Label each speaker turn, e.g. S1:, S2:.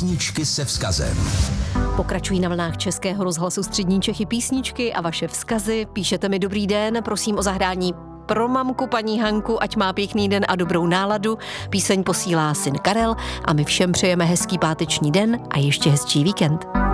S1: Písničky se vzkazem.
S2: Pokračují na vlnách Českého rozhlasu Střední Čechy písničky a vaše vzkazy. Píšete mi dobrý den, prosím o zahrání pro mamku paní Hanku, ať má pěkný den a dobrou náladu. Píseň posílá syn Karel a my všem přejeme hezký páteční den a ještě hezčí víkend.